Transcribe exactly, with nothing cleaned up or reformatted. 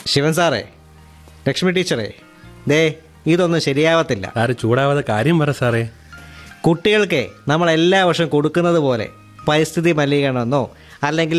ശിവൻ സാറേ, ലക്ഷ്മി ടീച്ചറേ, ദേ ഇതൊന്നും ശരിയാവത്തില്ല. സാറ് ചൂടാവാതെ കാര്യം പറ സാറേ. കുട്ടികൾക്ക് നമ്മൾ എല്ലാ വർഷം കൊടുക്കുന്നത് പോലെ പരിസ്ഥിതി മലിനീകരണമെന്നോ അല്ലെങ്കിൽ